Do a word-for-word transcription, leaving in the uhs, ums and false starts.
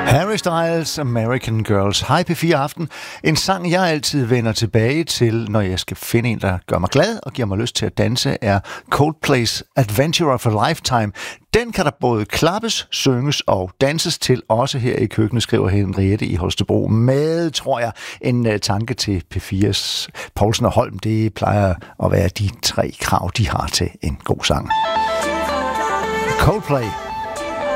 Harry Styles, American Girls. Hej P fire Aften. En sang, jeg altid vender tilbage til, når jeg skal finde en, der gør mig glad og giver mig lyst til at danse, er Coldplay's Adventure of a Lifetime. Den kan der både klappes, synges og danses til, også her i køkkenet, skriver Henriette i Holstebro. Med, tror jeg, en uh, tanke til P fires Poulsen og Holm. Det plejer at være de tre krav, de har til en god sang. Coldplay.